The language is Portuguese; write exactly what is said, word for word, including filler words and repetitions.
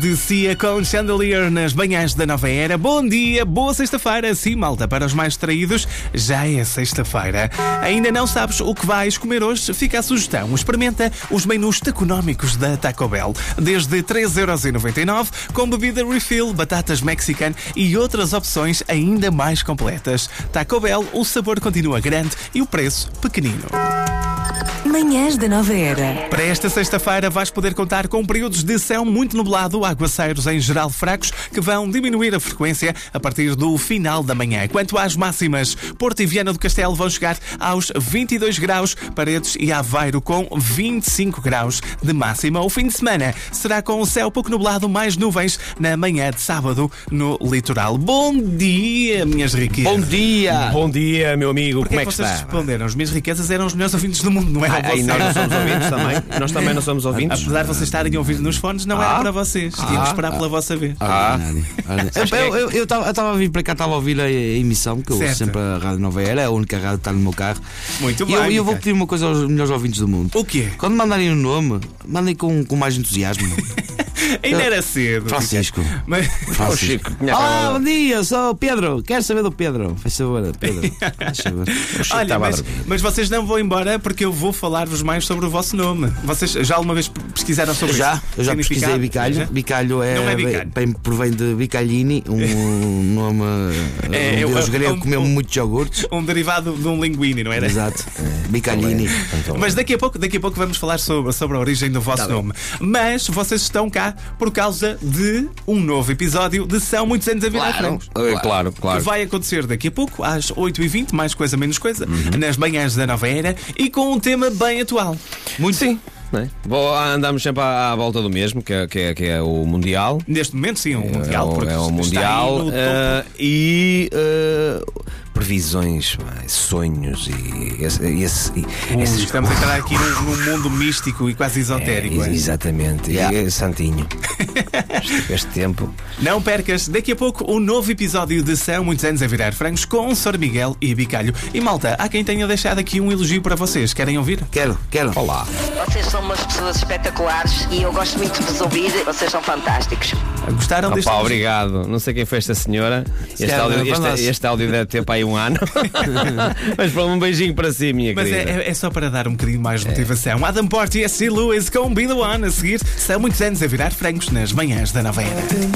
De Cia com Chandelier nas manhãs da Nova Era. Bom dia, boa sexta-feira. Sim, malta, para os mais distraídos, já é sexta-feira. Ainda não sabes o que vais comer hoje? Fica a sugestão. Experimenta os menus económicos da Taco Bell. Desde três euros e noventa e nove, com bebida refill, batatas mexican e outras opções ainda mais completas. Taco Bell, o sabor continua grande e o preço pequenino. Manhãs da Nova Era. Para esta sexta-feira vais poder contar com períodos de céu muito nublado, aguaceiros em geral fracos, que vão diminuir a frequência a partir do final da manhã. Quanto às máximas, Porto e Viana do Castelo vão chegar aos vinte e dois graus, Paredes e Aveiro com vinte e cinco graus de máxima. O fim de semana será com o céu pouco nublado, mais nuvens na manhã de sábado no litoral. Bom dia, minhas riquezas. Bom dia! Bom dia, meu amigo. Porque Como é que vocês está? responderam? As minhas riquezas eram os melhores ouvintes do mundo, não eram Ah, vocês? e nós não somos ouvintes também? Nós também não somos ouvintes? Apesar de vocês estarem a ouvir nos fones, não Ah. era para vocês. Tínhamos de esperar pela vossa vez. Ah, Eu estava a vir para cá, estava a ouvir a, a emissão, que eu ouço Certo. sempre a Rádio Nova Era, é a única rádio que está no meu carro. Muito E bem. eu, eu vou Mica. pedir uma coisa aos melhores ouvintes do mundo. O quê? Quando mandarem um nome, mandem com, com mais entusiasmo. Ainda era cedo. Francisco. Mica. Mas... o Francisco. Chico tinha Olá, acabado- bom dia, sou o Pedro. Quero saber do Pedro. Faz favor, Pedro. Faz favor. o Chico Olha, estava a mas, dormir. mas vocês não vão embora porque eu vou falar-vos mais sobre o vosso nome. Vocês já alguma vez pesquisaram sobre Já, isso? eu já pesquisei Significado? bicalho. Já? Bicalho é, Não é bicalho. bem, provém de bicalhini, um nome. É, um deus é, grego um- que comeu um- muitos iogurtes. Um derivado de um linguine, não era? Exato. Bicalhini. Mas daqui a pouco, daqui a pouco vamos falar sobre, sobre a origem do vosso Tá nome. Mas vocês estão cá por causa de um novo episódio de São Muitos Anos a Virar Claro. Frangos. Eh, Claro, Que claro. vai acontecer daqui a pouco, às oito e vinte, mais coisa menos coisa, Uhum. nas manhãs da Nova Era e com um tema bem atual. Muito sim. Não é? Bom, andamos sempre à, à volta do mesmo, que é, que é, que é o Mundial. Neste momento, sim, um É Mundial. o- porque é o está Mundial aí no topo. eh, e eh, previsões, pá, sonhos e, esse, esse, e Ui, esses- estamos a entrar aqui num, num mundo místico e quase esotérico. É, é? exatamente. Yeah. E, eh, Santinho. este, este tempo. Não percas, daqui a pouco, um novo episódio de São Muitos Anos a Virar Frangos com Sr. Miguel e Bicalho. E malta, há quem tenha deixado aqui um elogio para vocês. Querem ouvir? Quero, quero. Olá. Vocês são umas pessoas espetaculares e eu gosto muito de vos ouvir. Vocês são fantásticos. Gostaram deste Opa, elogio? obrigado. Não sei quem foi esta senhora. Este, calhar áudio, não é para nós. este, este áudio deve ter para aí um ano. Mas pronto, um beijinho para si, minha Mas querida. é, é só para dar um bocadinho mais de motivação. Adam Porte e S C. Lewis com Be The One a seguir. São muitos anos a virar frangos nas manhãs da Nova Era.